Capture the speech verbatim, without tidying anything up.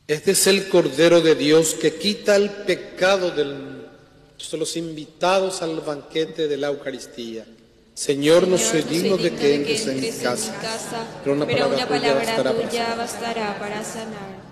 Este es el Cordero de Dios que quita el pecado del mundo. Son los invitados al banquete de la Eucaristía. Señor, no soy digno de que entres en mi casa, pero una palabra tuya bastará para sanar.